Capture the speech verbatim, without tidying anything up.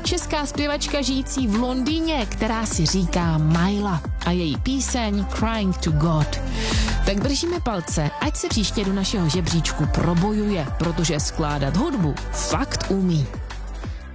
česká zpěvačka žijící v Londýně, která si říká Majla a její píseň Crying to God. Tak držíme palce, ať se příště do našeho žebříčku probojuje, protože skládat hudbu fakt umí.